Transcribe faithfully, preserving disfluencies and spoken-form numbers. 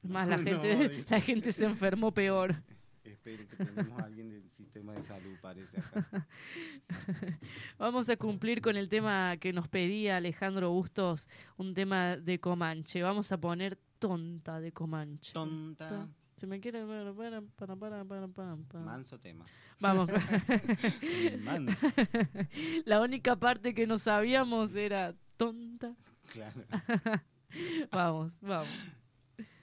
Más la gente, no, la gente se enfermó peor. Espero que tenemos a alguien del sistema de salud, parece acá. Vamos a cumplir con el tema que nos pedía Alejandro Bustos, un tema de Comanche. Vamos a poner Tonta de Comanche. Tonta. Se me quiere... Para, para, para, para, para, para. Manso tema. Vamos. Manso. La única parte que no sabíamos era tonta. Claro. Vamos, vamos.